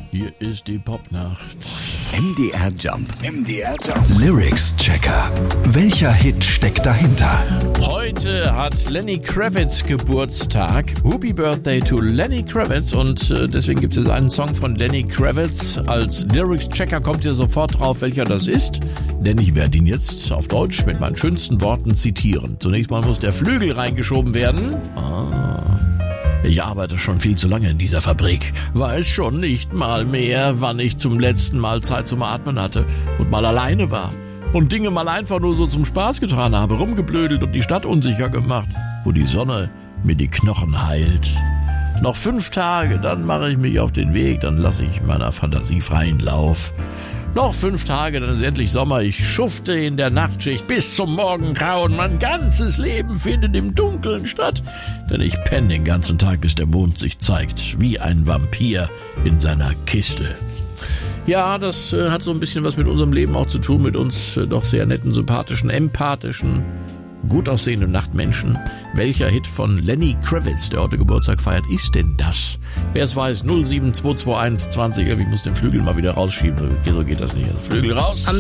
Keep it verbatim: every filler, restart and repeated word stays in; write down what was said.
Hier ist die Popnacht. M D R Jump. M D R Jump. Lyrics Checker. Welcher Hit steckt dahinter? Heute hat Lenny Kravitz Geburtstag. Happy Birthday to Lenny Kravitz. Und äh, deswegen gibt es einen Song von Lenny Kravitz. Als Lyrics Checker kommt ihr sofort drauf, welcher das ist. Denn ich werde ihn jetzt auf Deutsch mit meinen schönsten Worten zitieren. Zunächst mal muss der Flügel reingeschoben werden. Ah... Ich arbeite schon viel zu lange in dieser Fabrik, weiß schon nicht mal mehr, wann ich zum letzten Mal Zeit zum Atmen hatte und mal alleine war und Dinge mal einfach nur so zum Spaß getan habe, rumgeblödelt und die Stadt unsicher gemacht, wo die Sonne mir die Knochen heilt. Noch fünf Tage, dann mache ich mich auf den Weg, dann lasse ich meiner Fantasie freien Lauf. Noch fünf Tage, dann ist endlich Sommer. Ich schufte in der Nachtschicht bis zum Morgengrauen. Mein ganzes Leben findet im Dunkeln statt. Denn ich penne den ganzen Tag, bis der Mond sich zeigt. Wie ein Vampir in seiner Kiste. Ja, das äh, hat so ein bisschen was mit unserem Leben auch zu tun. Mit uns äh, doch sehr netten, sympathischen, empathischen, gut aussehenden Nachtmenschen. Welcher Hit von Lenny Kravitz, der heute Geburtstag feiert, ist denn das? Wer es weiß, null sieben zwei zwei eins zwanzig. Ich muss den Flügel mal wieder rausschieben. So geht das nicht. Also Flügel raus.